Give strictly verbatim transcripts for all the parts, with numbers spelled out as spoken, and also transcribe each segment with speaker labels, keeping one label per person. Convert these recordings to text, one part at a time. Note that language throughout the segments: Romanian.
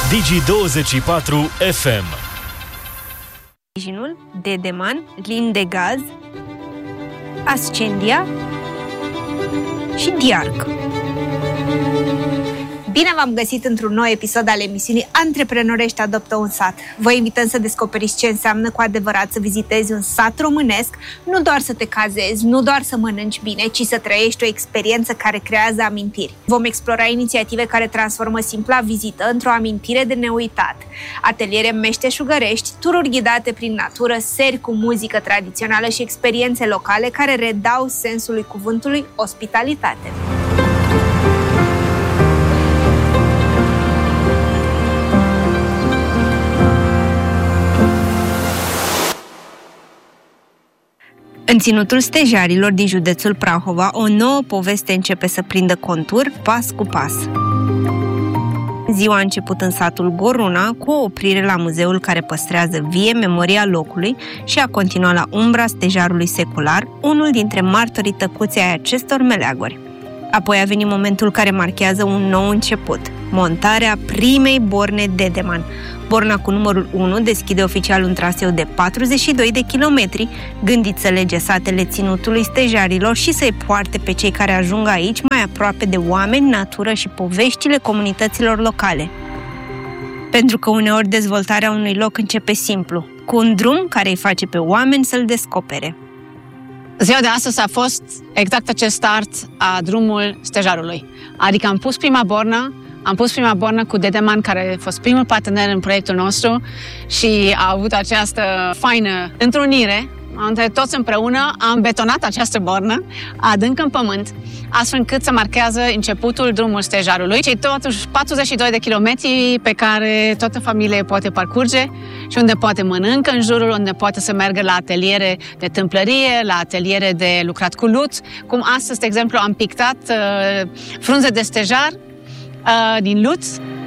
Speaker 1: Digi douăzeci și patru F M.
Speaker 2: Sprijinul, Dedeman, Lin de Gaz, Ascendia și Diarc. Bine v-am găsit într-un nou episod al emisiunii Antreprenorești adoptă un sat. Vă invităm să descoperiți ce înseamnă cu adevărat să vizitezi un sat românesc, nu doar să te cazezi, nu doar să mănânci bine, ci să trăiești o experiență care creează amintiri. Vom explora inițiative care transformă simpla vizită într-o amintire de neuitat. Ateliere meșteșugărești, tururi ghidate prin natură, seri cu muzică tradițională și experiențe locale care redau sensului cuvântului ospitalitate. În ținutul stejarilor din județul Prahova, o nouă poveste începe să prindă contur pas cu pas. Ziua a început în satul Goruna cu o oprire la muzeul care păstrează vie memoria locului și a continuat la umbra stejarului secular, unul dintre martorii tăcuți ai acestor meleaguri. Apoi a venit momentul care marchează un nou început, montarea primei borne Dedeman. Borna cu numărul unu deschide oficial un traseu de patruzeci și doi de kilometri, gândit să lege satele ținutului stejarilor și să-i poarte pe cei care ajung aici mai aproape de oameni, natură și poveștile comunităților locale. Pentru că uneori dezvoltarea unui loc începe simplu, cu un drum care îi face pe oameni să-l descopere.
Speaker 3: Ziua de astăzi a fost exact acest start a drumul stejarului. Adică am pus prima bornă, am pus prima bornă cu Dedeman, care a fost primul partener în proiectul nostru și a avut această faină întrunire. Între toți împreună am betonat această bornă adânc în pământ, astfel încât să marchează începutul drumul stejarului. Cei totuși patruzeci și doi de kilometri pe care toată familia poate parcurge și unde poate mănâncă în jurul, unde poate să meargă la ateliere de tâmplărie, la ateliere de lucrat cu lut. Cum astăzi, de exemplu, am pictat uh, frunze de stejar uh, din lut.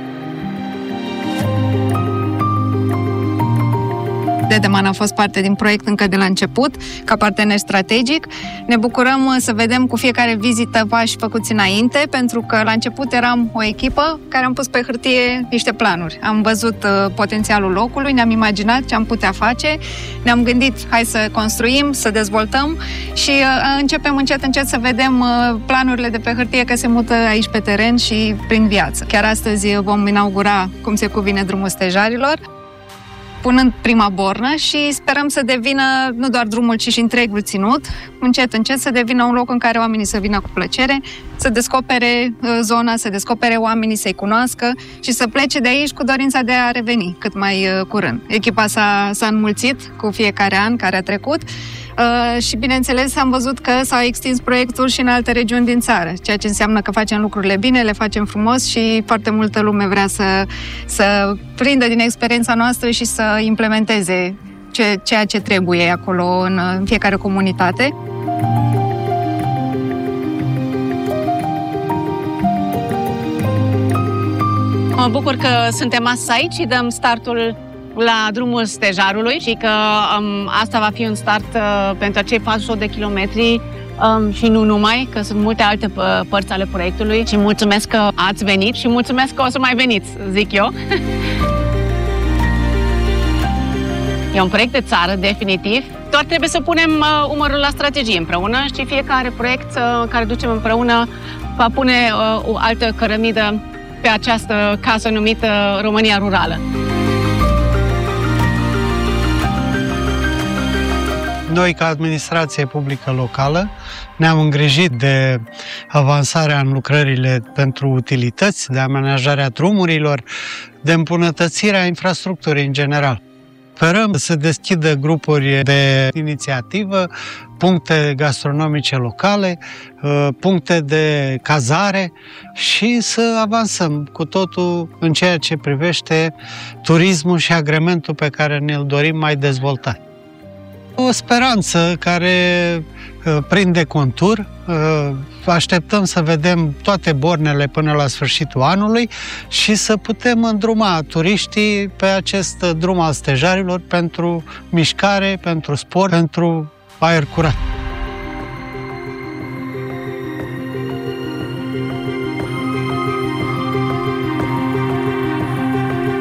Speaker 4: Dedeman a fost parte din proiect încă de la început, ca partener strategic. Ne bucurăm să vedem cu fiecare vizită pași făcuți înainte, pentru că la început eram o echipă care am pus pe hârtie niște planuri. Am văzut uh, potențialul locului, ne-am imaginat ce am putea face, ne-am gândit, hai să construim, să dezvoltăm și uh, începem încet, încet să vedem uh, planurile de pe hârtie că se mută aici pe teren și prin viață. Chiar astăzi vom inaugura cum se cuvine drumul stejarilor, punând prima bornă și sperăm să devină nu doar drumul, ci și întregul ținut, încet, încet să devină un loc în care oamenii să vină cu plăcere, să descopere zona, să descopere oamenii, să-i cunoască și să plece de aici cu dorința de a reveni cât mai curând. Echipa s-a, s-a înmulțit cu fiecare an care a trecut. Uh, și, bineînțeles, am văzut că s-a extins proiectul și în alte regiuni din țară, ceea ce înseamnă că facem lucrurile bine, le facem frumos și foarte multă lume vrea să, să prindă din experiența noastră și să implementeze ce, ceea ce trebuie acolo în, în fiecare comunitate.
Speaker 3: Mă bucur că suntem astăzi aici și dăm startul la drumul stejarului și că um, asta va fi un start uh, pentru acei patru sute de kilometri um, și nu numai, că sunt multe alte uh, părți ale proiectului și mulțumesc că ați venit și mulțumesc că o să mai veniți, zic eu. E un proiect de țară, definitiv. Doar trebuie să punem uh, umărul la strategie împreună și fiecare proiect uh, care ducem împreună va pune uh, o altă cărămidă pe această casă numită România Rurală.
Speaker 5: Noi, ca administrație publică locală, ne-am îngrijit de avansarea în lucrările pentru utilități, de amenajarea drumurilor, de îmbunătățirea infrastructurii în general. Sperăm să deschidă grupuri de inițiativă, puncte gastronomice locale, puncte de cazare și să avansăm cu totul în ceea ce privește turismul și agrementul pe care ne-l dorim mai dezvoltat. O speranță care uh, prinde contur. Uh, așteptăm să vedem toate bornele până la sfârșitul anului și să putem îndruma turiștii pe acest drum al stejarilor pentru mișcare, pentru sport, pentru aer curat.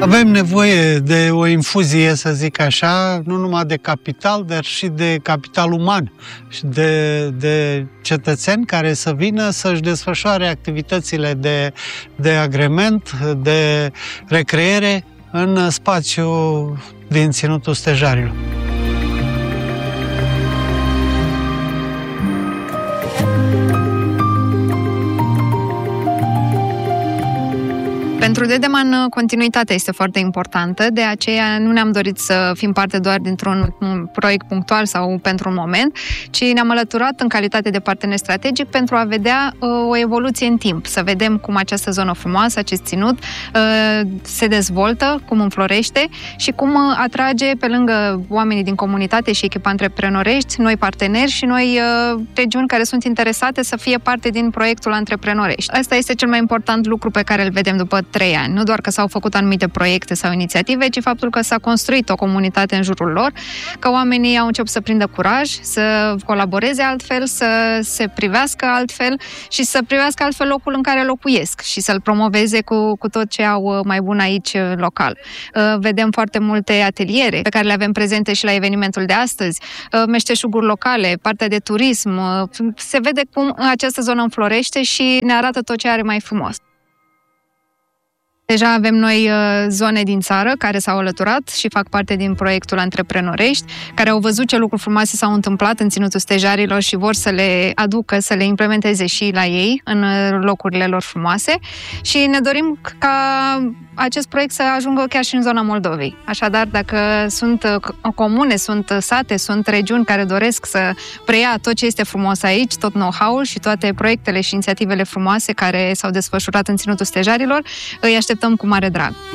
Speaker 5: Avem nevoie de o infuzie, să zic așa, nu numai de capital, dar și de capital uman și de, de cetățeni care să vină să-și desfășoare activitățile de, de agrement, de recreere în spațiul din Ținutul Stejarilor.
Speaker 4: Pentru Dedeman, continuitatea este foarte importantă, de aceea nu ne-am dorit să fim parte doar dintr-un proiect punctual sau pentru un moment, ci ne-am alăturat în calitate de partener strategic pentru a vedea uh, o evoluție în timp, să vedem cum această zonă frumoasă, acest ținut, uh, se dezvoltă, cum înflorește și cum uh, atrage pe lângă oamenii din comunitate și echipa antreprenorești, noi parteneri și noi uh, regiuni care sunt interesate să fie parte din proiectul antreprenorești. Asta este cel mai important lucru pe care îl vedem după trei ani. Nu doar că s-au făcut anumite proiecte sau inițiative, ci faptul că s-a construit o comunitate în jurul lor, că oamenii au început să prindă curaj, să colaboreze altfel, să se privească altfel și să privească altfel locul în care locuiesc și să-l promoveze cu, cu tot ce au mai bun aici local. Vedem foarte multe ateliere pe care le avem prezente și la evenimentul de astăzi, meșteșuguri locale, partea de turism. Se vede cum această zonă înflorește și ne arată tot ce are mai frumos. Deja avem noi zone din țară care s-au alăturat și fac parte din proiectul Antreprenorești, care au văzut ce lucruri frumoase s-au întâmplat în Ținutul Stejarilor și vor să le aducă, să le implementeze și la ei, în locurile lor frumoase. Și ne dorim ca acest proiect să ajungă chiar și în zona Moldovei. Așadar, dacă sunt comune, sunt sate, sunt regiuni care doresc să preia tot ce este frumos aici, tot know-how-ul și toate proiectele și inițiativele frumoase care s-au desfășurat în Ținutul Stejarilor, îi așteptăm cu mare drag.